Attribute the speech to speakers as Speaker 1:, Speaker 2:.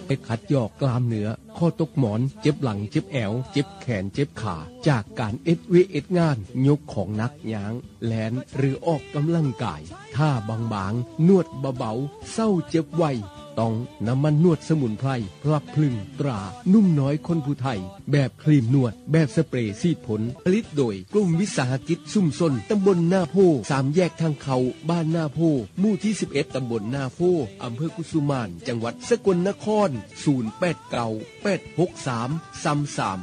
Speaker 1: ไปขัดยอกกล้ามเนื้อข้อตกหมอนเจ็บหลังเจ็บแอวเจ็บแขนเจ็บขาจากการเอ็ดงานยกของหนักย้างแลนหรือออกกำลังกายท่าบางๆนวดเบาๆเศร้าเจ็บไวต้องน้ำมันนวดสมุนไพรพลับพลึงตรานุ่มน้อยคนผู้ไทยแบบครีมนวดแบบสเปรย์ซีดผลผลิตโดยกลุ่มวิสาหกิจชุมชนตำบลนาโพ3แยกทางเขาบ้านนาโพหมู่ที่11ตำบลนาโพอำเภอกุสุมานจังหวัดสกลนคร0898633333